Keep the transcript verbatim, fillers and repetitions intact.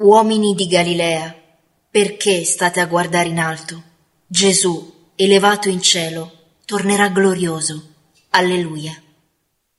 Uomini di Galilea, perché state a guardare in alto? Gesù, elevato in cielo, tornerà glorioso. Alleluia.